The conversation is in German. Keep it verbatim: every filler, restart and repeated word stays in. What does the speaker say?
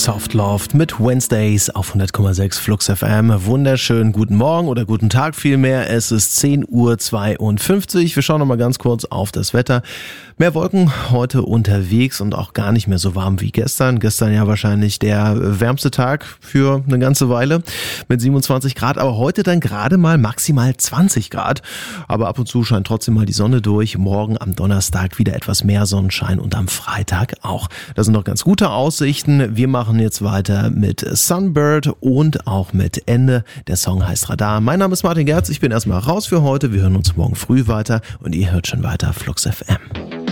Soft Loved mit Wednesdays auf hundert Komma sechs Flux F M. Wunderschönen guten Morgen oder guten Tag vielmehr. Es ist zehn Uhr zweiundfünfzig. Wir schauen noch mal ganz kurz auf das Wetter. Mehr Wolken heute unterwegs und auch gar nicht mehr so warm wie gestern. Gestern ja wahrscheinlich der wärmste Tag für eine ganze Weile mit siebenundzwanzig Grad. Aber heute dann gerade mal maximal zwanzig Grad. Aber ab und zu scheint trotzdem mal die Sonne durch. Morgen am Donnerstag wieder etwas mehr Sonnenschein und am Freitag auch. Das sind noch ganz gute Aussichten. Wir machen jetzt weiter mit Sunbird und auch mit Ende. Der Song heißt Radar. Mein Name ist Martin Gerz. Ich bin erstmal raus für heute. Wir hören uns morgen früh weiter und ihr hört schon weiter Flux F M.